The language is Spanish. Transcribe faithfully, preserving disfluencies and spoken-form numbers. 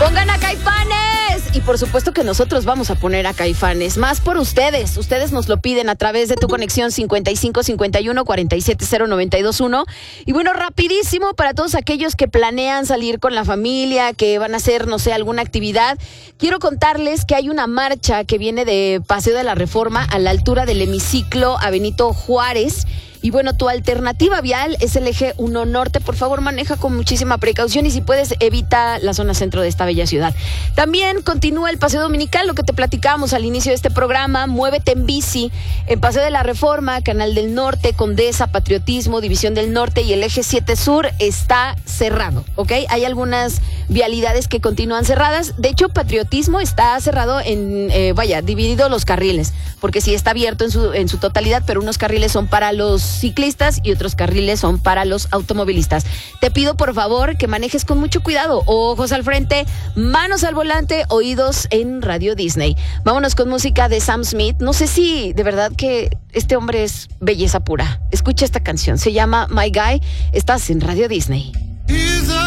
Pongan a Caifanes. Y por supuesto que nosotros vamos a poner a Caifanes. Más por ustedes. Ustedes nos lo piden a través de tu conexión cincuenta y cinco cincuenta y uno cuarenta y siete cero noventa y dos uno. Y bueno, rapidísimo para todos aquellos que planean salir con la familia, que van a hacer, no sé, alguna actividad. Quiero contarles que hay una marcha que viene de Paseo de la Reforma a la altura del hemiciclo a Benito Juárez. Y bueno, tu alternativa vial es el eje uno Norte. Por favor, maneja con muchísima precaución y si puedes, evita la zona centro de esta bella ciudad. También continúa el Paseo Dominical, lo que te platicábamos al inicio de este programa. Muévete en bici en Paseo de la Reforma, Canal del Norte, Condesa, Patriotismo, División del Norte y el eje siete Sur está cerrado, ¿ok? Hay algunas vialidades que continúan cerradas. De hecho, Patriotismo está cerrado en, eh, vaya, dividido los carriles, porque sí está abierto en su, en su totalidad, pero unos carriles son para los ciclistas y otros carriles son para los automovilistas. Te pido por favor que manejes con mucho cuidado, ojos al frente, manos al volante, oídos en Radio Disney. Vámonos con música de Sam Smith. No sé si de verdad que este hombre es belleza pura. Escucha esta canción, se llama My Guy. Estás en Radio Disney.